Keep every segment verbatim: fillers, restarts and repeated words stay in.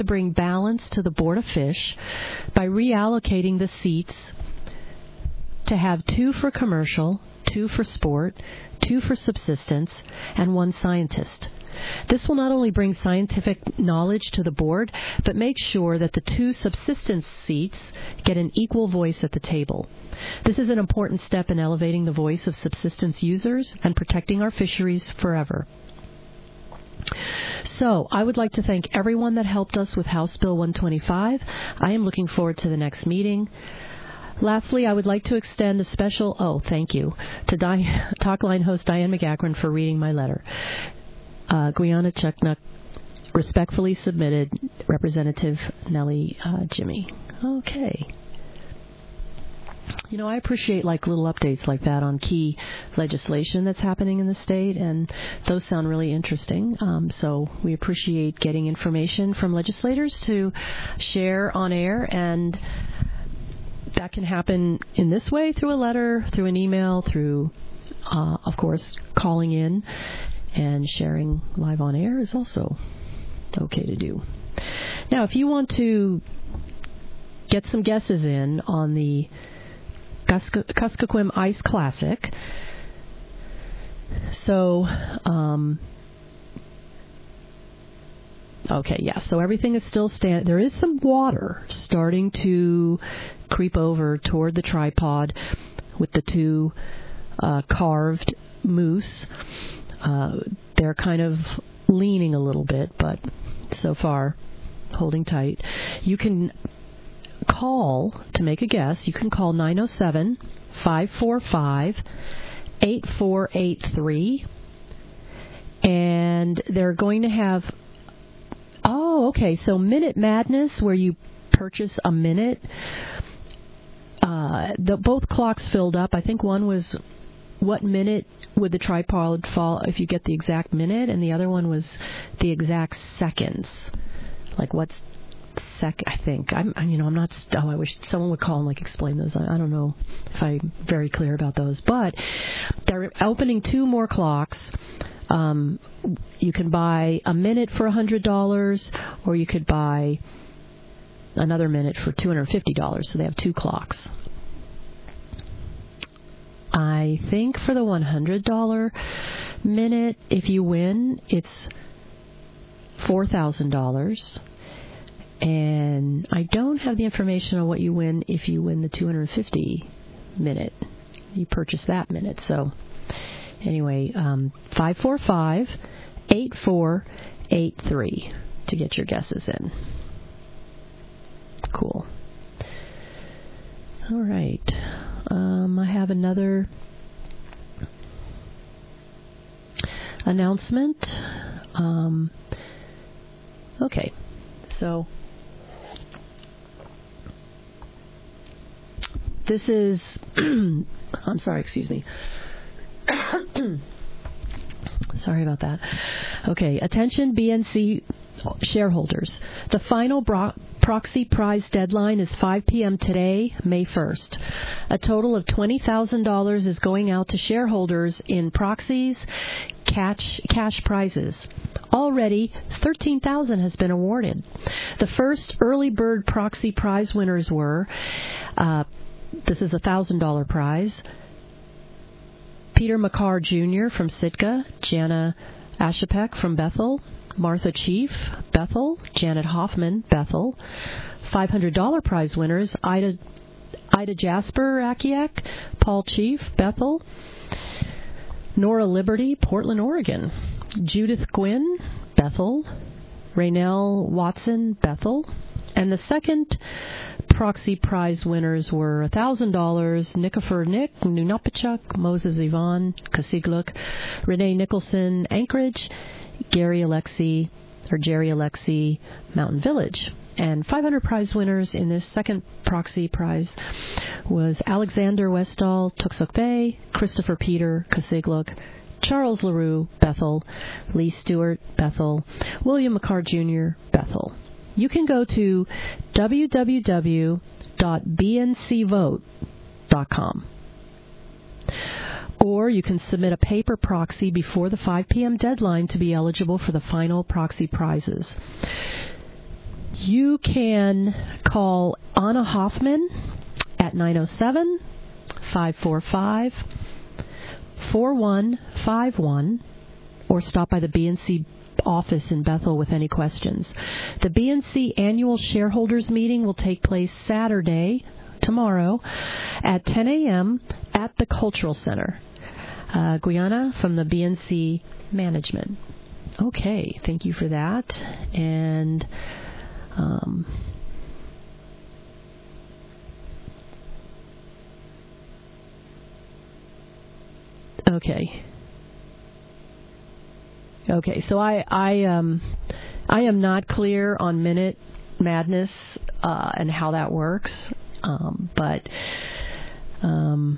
to bring balance to the Board of Fish by reallocating the seats to have two for commercial, two for sport, two for subsistence, and one scientist. This will not only bring scientific knowledge to the board, but make sure that the two subsistence seats get an equal voice at the table. This is an important step in elevating the voice of subsistence users and protecting our fisheries forever. So, I would like to thank everyone that helped us with House Bill one twenty-five. I am looking forward to the next meeting. Lastly, I would like to extend a special, oh, thank you, to Di- Talkline host Diane McGachran for reading my letter. Uh, Guyana Chuknuk respectfully submitted, Representative Nellie uh, Jimmy. Okay. You know, I appreciate like little updates like that on key legislation that's happening in the state, and those sound really interesting. Um, so we appreciate getting information from legislators to share on air, and that can happen in this way, through a letter, through an email, through, uh, of course, calling in, and sharing live on air is also okay to do. Now, if you want to get some guesses in on the Kuskokwim Ice Classic, so, um, okay, yeah, so everything is still stand. There is some water starting to creep over toward the tripod with the two uh, carved moose. Uh, they're kind of leaning a little bit, but so far holding tight. You can call to make a guess. You can call nine oh seven, five four five, eight four eight three, and they're going to have, oh, okay, so Minute Madness, where you purchase a minute. Uh, the, both clocks filled up. I think one was what minute would the tripod fall if you get the exact minute, and the other one was the exact seconds. Like what's sec? I think I'm. You know, I'm not. Oh, I wish someone would call and like explain those. I, I don't know if I'm very clear about those, but they're opening two more clocks. Um, you can buy a minute for a hundred dollars, or you could buy another minute for two hundred fifty dollars. So they have two clocks. I think for the one hundred dollars minute, if you win, it's four thousand dollars. And I don't have the information on what you win if you win the two hundred fifty minute. You purchase that minute. So anyway, um, five four five, eight four eight three to get your guesses in. Cool. All right. Um, I have another announcement. Um, okay, so this is, I'm sorry, excuse me. Sorry about that. Okay, attention B N C shareholders. The final bro- proxy prize deadline is five p.m. today, May first. A total of twenty thousand dollars is going out to shareholders in proxies, cash, cash prizes. Already, thirteen thousand dollars has been awarded. The first early bird proxy prize winners were, uh, this is a one thousand dollars prize, Peter McCarr Junior from Sitka, Jana Ashapek from Bethel, Martha Chief, Bethel, Janet Hoffman, Bethel. five hundred dollars prize winners, Ida, Ida Jasper Akiak, Paul Chief, Bethel, Nora Liberty, Portland, Oregon, Judith Gwynn, Bethel, Raynell Watson, Bethel. And the second proxy prize winners were one thousand dollars, Nikifor Nick, Nunapachuk, Moses Yvonne, Kasigluk, Renee Nicholson, Anchorage, Gary Alexi, or Jerry Alexi, Mountain Village. And five hundred prize winners in this second proxy prize was Alexander Westall, Tuxuk Bay, Christopher Peter, Kasigluk, Charles LaRue, Bethel, Lee Stewart, Bethel, William McCarr Junior, Bethel. You can go to w w w dot b n c vote dot com. Or you can submit a paper proxy before the five p.m. deadline to be eligible for the final proxy prizes. You can call Anna Hoffman at nine oh seven, five four five, four one five one or stop by the B N C office in Bethel with any questions. The B N C annual shareholders meeting will take place Saturday, tomorrow, at ten a.m. at the Cultural Center. Uh, Guyana from the B N C management. Okay, thank you for that. And um, okay. Okay, so I I um I am not clear on Minute Madness uh, and how that works, um, but um.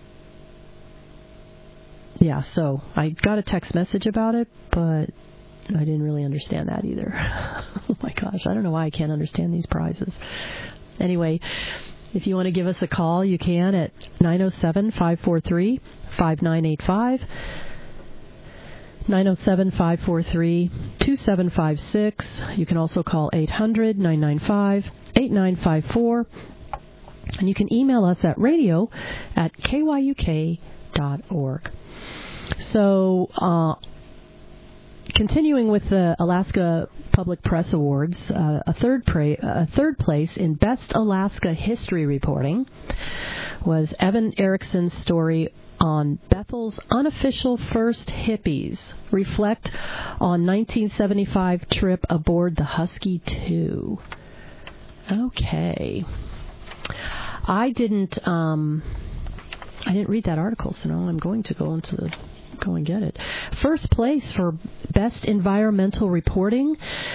Yeah, so I got a text message about it, but I didn't really understand that either. Oh my gosh, I don't know why I can't understand these prizes. Anyway, if you want to give us a call, you can at nine oh seven, five four three, five nine eight five, nine oh seven, five four three, two seven five six. You can also call eight hundred, nine nine five, eight nine five four. And you can email us at radio at k y u k dot org. So, uh, continuing with the Alaska Public Press Awards, uh, a third pra- a third place in Best Alaska History Reporting was Evan Erickson's story on Bethel's unofficial first hippies, reflect on nineteen seventy-five trip aboard the Husky two. Okay. I didn't um, I didn't read that article, so now I'm going to go into the go and get it. First place for Best Environmental Reporting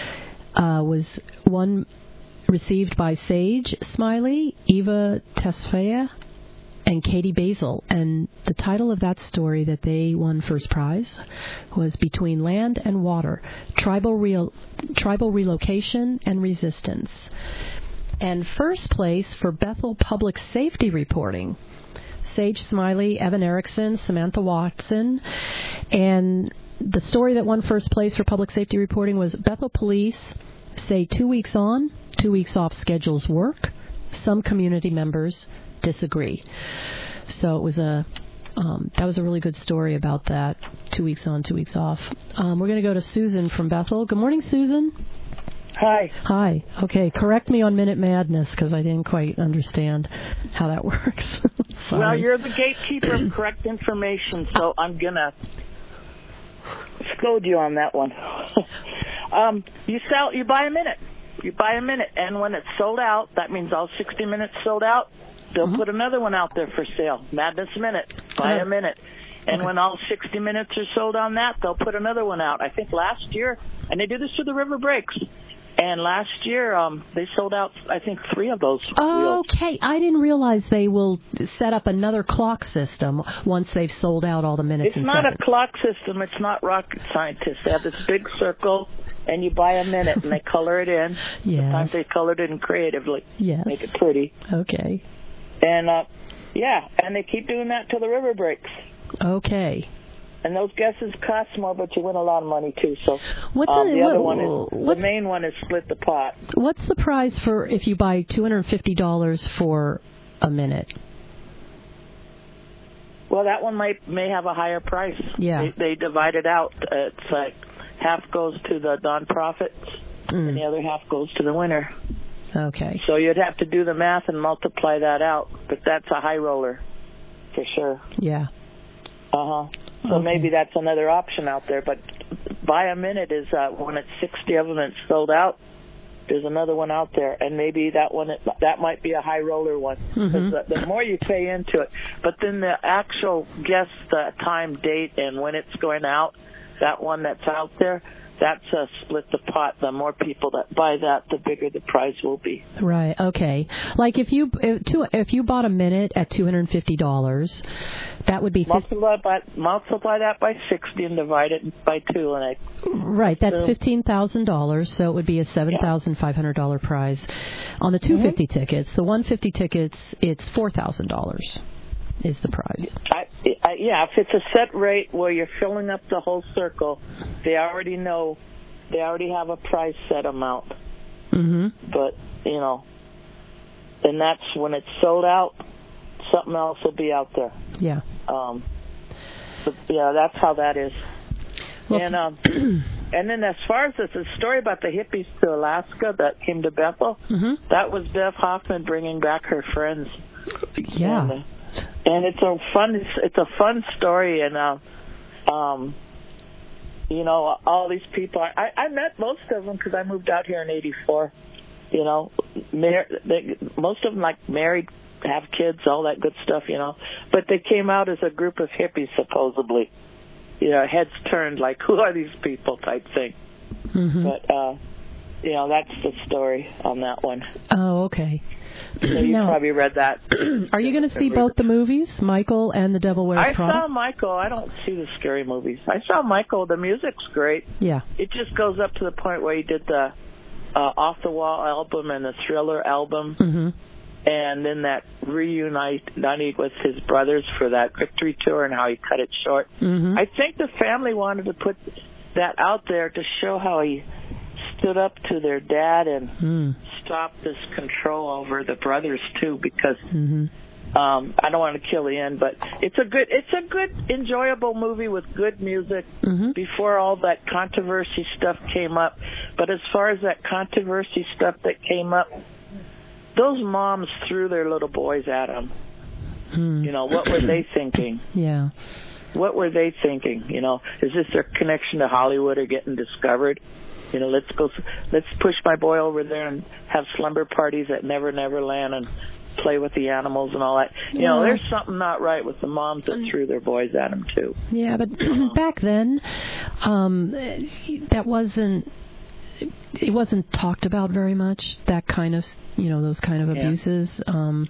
uh, was one received by Sage Smiley, Eva Tesfaye, and Katie Basil. And the title of that story that they won first prize was Between Land and Water, Tribal, Real, Tribal Relocation and Resistance. And first place for Bethel Public Safety Reporting, Sage Smiley, Evan Erickson, Samantha Watson, and the story that won first place for public safety reporting was Bethel Police say two weeks on, two weeks off schedules work. Some community members disagree. So it was a um, that was a really good story about that. Two weeks on, two weeks off. Um, we're going to go to Susan from Bethel. Good morning, Susan. Hi. Hi. Okay, correct me on Minute Madness because I didn't quite understand how that works. Well, you're the gatekeeper of correct information, so I'm going to scold you on that one. um, you sell, you buy a minute. You buy a minute, and when it's sold out, that means all sixty minutes sold out, they'll mm-hmm. put another one out there for sale. Madness Minute. Buy uh, a minute. And okay. when all sixty minutes are sold on that, they'll put another one out. I think last year, and they do this to the river breaks. And last year, um, they sold out, I think, three of those wheels. Okay. I didn't realize they will set up another clock system once they've sold out all the minutes. It's and not seconds. a clock system. It's not rocket scientists. They have this big circle, and you buy a minute, and they color it in. Yes. Sometimes they color it in creatively. Yes. Make it pretty. Okay. And, uh, yeah, and they keep doing that till the river breaks. Okay. And those guesses cost more, but you win a lot of money, too. So what's um, the, the other what, one is, the main one is Split the Pot. What's the prize for if you buy two hundred fifty dollars for a minute? Well, that one might may have a higher price. Yeah. They, they divide it out. Uh, it's like half goes to the nonprofits, mm. and the other half goes to the winner. Okay. So you'd have to do the math and multiply that out, but that's a high roller for sure. Yeah. Uh-huh. So okay. maybe that's another option out there. But buy a minute is uh, when it's sixty of them and it's sold out, there's another one out there. And maybe that one, that might be a high roller one. Mm-hmm. The, the more you pay into it. But then the actual guess, the time, date, and when it's going out, that one that's out there, that's a Split the Pot. The more people that buy that, the bigger the prize will be. Right. Okay. Like if you if, two, if you bought a minute at two hundred fifty dollars, that would be multiply by, multiply that by sixty and divide it by two, and I. Right. That's so, fifteen thousand dollars. So it would be a seven thousand five hundred dollar yeah. prize. On the two hundred fifty mm-hmm. tickets, the one hundred fifty tickets, it's four thousand dollars. Is the prize. I, I, yeah, if it's a set rate where you're filling up the whole circle, they already know, they already have a price set amount. Mm-hmm. But, you know, and that's when it's sold out, something else will be out there. Yeah. Um, but, yeah, that's how that is. Well, and um, and then as far as this, the story about the hippies to Alaska that came to Bethel, mm-hmm. that was Bev Hoffman bringing back her friends. Yeah. And, uh, and it's a fun, it's, it's a fun story, and uh, um, you know, all these people. I, I met most of them because I moved out here in eighty-four. You know, mar- they, most of them like married, have kids, all that good stuff. You know, but they came out as a group of hippies supposedly. You know, heads turned like, who are these people type thing. Mm-hmm. But, uh, you know, that's the story on that one. Oh, okay. So you now, probably read that. Are you going to see both the movies, Michael and The Devil Wears I Prada? saw Michael. I don't see the scary movies. I saw Michael. The music's great. Yeah. It just goes up to the point where he did the uh, Off the Wall album and the Thriller album. Mm-hmm. And then that reuniting with his brothers for that victory tour and how he cut it short. Mm-hmm. I think the family wanted to put that out there to show how he stood up to their dad and mm. stopped this control over the brothers too, because mm-hmm. um, I don't want to kill the end, but it's a good, it's a good, enjoyable movie with good music. Mm-hmm. Before all that controversy stuff came up, but as far as that controversy stuff that came up, those moms threw their little boys at them. Hmm. You know, what were they thinking? Yeah. What were they thinking? You know, is this their connection to Hollywood or getting discovered? You know, let's go, let's push my boy over there and have slumber parties at Never Never Land and play with the animals and all that. You know, there's something not right with the moms that threw their boys at them too. Yeah, but back then, um, that wasn't. It wasn't talked about very much, that kind of, you know, those kind of abuses. Yeah. Um,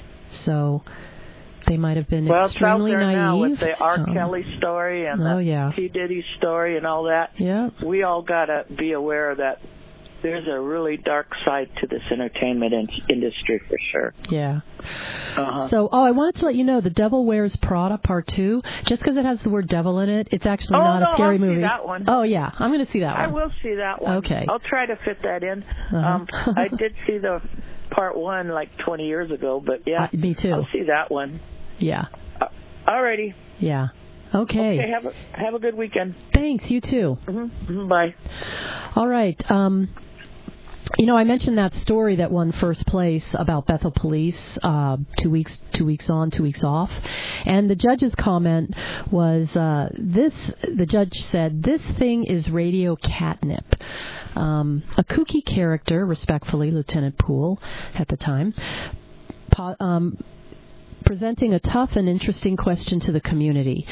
so they might have been well, extremely it's out there naive. Now with the R. Um, Kelly story and oh, the yeah. T. Diddy story and all that. Yeah. We all got to be aware that there's a really dark side to this entertainment in- industry for sure. Yeah. Uh-huh. So, oh, I wanted to let you know, The Devil Wears Prada Part two, just because it has the word devil in it, it's actually oh, not no, a scary I'll movie. See that one. Oh, yeah. I'm going to see that one. I will see that one. Okay. I'll try to fit that in. Uh-huh. Um, I did see the Part one like twenty years ago, but yeah. Uh, me too. I'll see that one. Yeah. Uh, alrighty. Yeah. Okay. Okay, have a, have a good weekend. Thanks, you too. Mm-hmm. Bye. All right. Um, you know, I mentioned that story that won first place about Bethel Police, uh, two weeks, two weeks on, two weeks off, and the judge's comment was, uh, "This." The judge said, "This thing is radio catnip." Um, a kooky character, respectfully, Lieutenant Poole, at the time. Po- um, presenting a tough and interesting question to the community,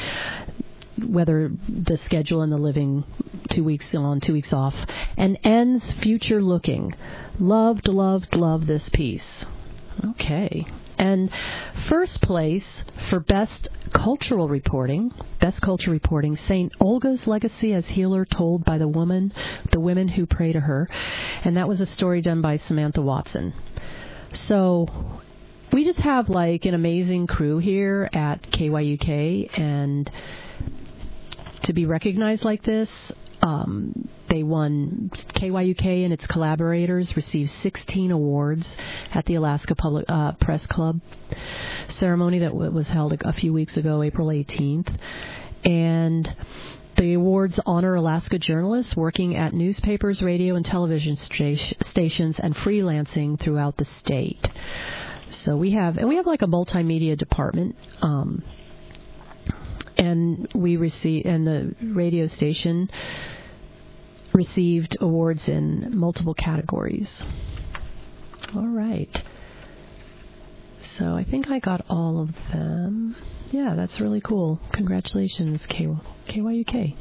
whether the schedule and the living two weeks on, two weeks off, and ends future looking. Loved, loved, loved this piece. Okay. And first place for best cultural reporting, best culture reporting, Saint Olga's legacy as healer told by the woman, the women who pray to her. And that was a story done by Samantha Watson. So we just have like an amazing crew here at K Y U K, and to be recognized like this, um, they won, K Y U K and its collaborators received sixteen awards at the Alaska Public uh, Press Club ceremony that w- was held a, a few weeks ago, April eighteenth. And the awards honor Alaska journalists working at newspapers, radio, and television sta- stations and freelancing throughout the state. So we have, and we have like a multimedia department, um, and we receive, and the radio station received awards in multiple categories. All right. So I think I got all of them. Yeah, that's really cool. Congratulations, K Y U K.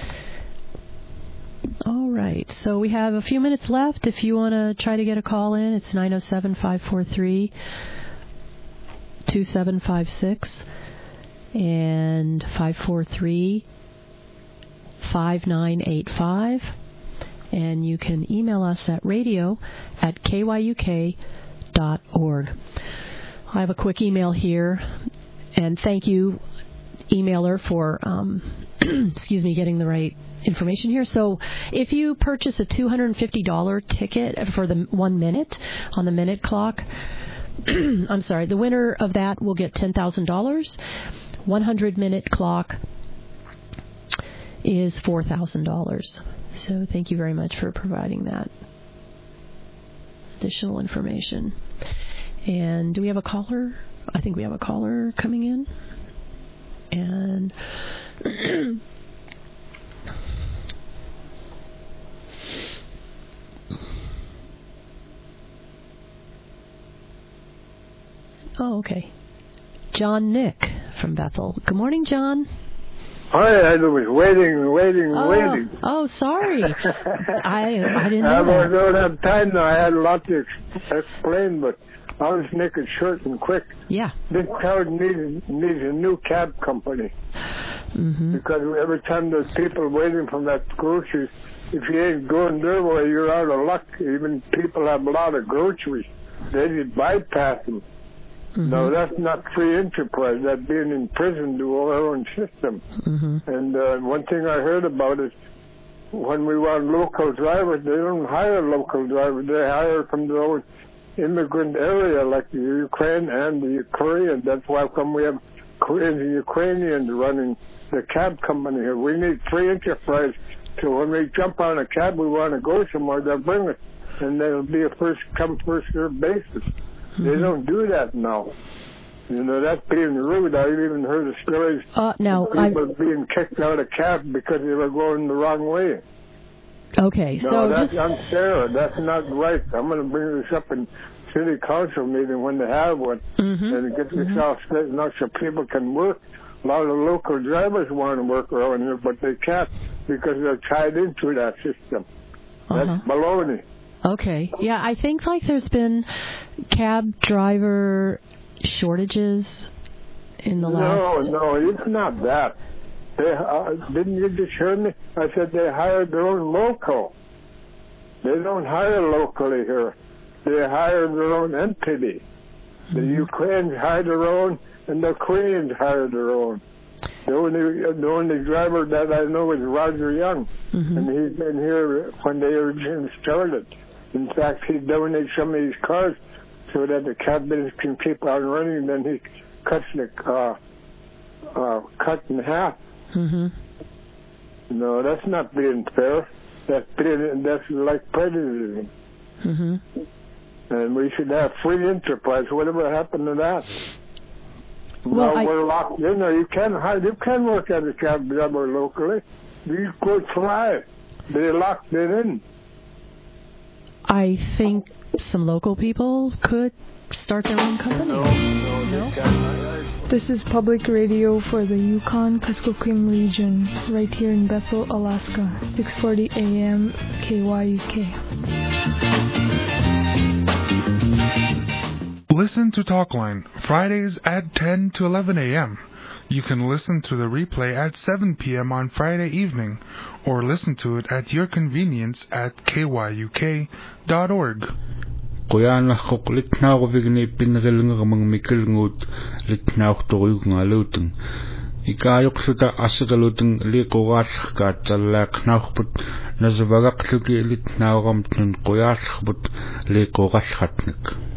All right. So we have a few minutes left. If you want to try to get a call in, it's nine oh seven, five four three, two seven five six and five four three, five nine eight five. And you can email us at radio at k y u k dot org. I have a quick email here, and thank you, emailer, for um, excuse me, getting the right information here. So if you purchase a two hundred fifty dollars ticket for the one minute on the minute clock, I'm sorry, the winner of that will get ten thousand dollars. one hundred minute clock is four thousand dollars. So thank you very much for providing that additional information. And do we have a caller? I think we have a caller coming in. And oh, okay. John Nick from Bethel. Good morning, John. Hi, I was waiting and waiting and oh, waiting. Oh, sorry. I I didn't know I that. don't have time now. I had a lot to ex- explain, but I'll just make it short and quick. Yeah. This town needs, needs a new cab company. Mm-hmm. Because every time there's people waiting from that groceries, if you ain't going their way, you're out of luck. Even people have a lot of groceries. They just bypass them. Mm-hmm. No, that's not free enterprise. That's being in prison to our own system. Mm-hmm. And uh, one thing I heard about is when we want local drivers, they don't hire local drivers. They hire from their own immigrant area, like the Ukraine and the Korean. That's why come we have Koreans and Ukrainians running the cab company here. We need free enterprise. So when we jump on a cab, we want to go somewhere, they'll bring us. And there'll be a first come, first served basis. Mm-hmm. They don't do that now. You know, that's being rude. I've even heard of stories uh, now, of people I... being kicked out of cab because they were going the wrong way. Okay, no, so that's just... unfair. That's not right. I'm going to bring this up in city council meeting when they have one, mm-hmm. and get this mm-hmm. all straightened out so people can work. A lot of local drivers want to work around here, but they can't because they're tied into that system. That's uh-huh. baloney. Okay. Yeah, I think like there's been cab driver shortages in the last... No, no, it's not that. They uh, didn't you just hear me? I said they hired their own local. They don't hire locally here. They hire their own entity. The mm-hmm. Ukrainians hire their own, and the Koreans hire their own. The only the only driver that I know is Roger Young, mm-hmm. and he's been here when they originally started. In fact, he donated some of his cars so that the cab business can keep on running. Then he cuts the uh, uh, cut in half. Mm-hmm. No, that's not being fair. That's being that's like prejudice. Mm-hmm. And we should have free enterprise. Whatever happened to that? Well, no, I... we're locked in there. You can't hide. You can work at a cab driver locally. You go try. They locked it in. I think some local people could start their own company. No, no, no? They can't. This is public radio for the Yukon-Kuskokwim region, right here in Bethel, Alaska, six forty a.m. K Y U K. Listen to Talkline, Fridays at ten to eleven a.m. You can listen to the replay at seven p.m. on Friday evening, or listen to it at your convenience at K Y U K dot org. Qoyanaqoq litnaaquvigni pinnerilngeramang mikilngut litnaaqtorugungaluteng ikaayoqsuta asiqaluteng liqoraallqaat tallaaqnaarput nasavagaqluki litnaaqamtnun qoyaallqput liqorallratnek.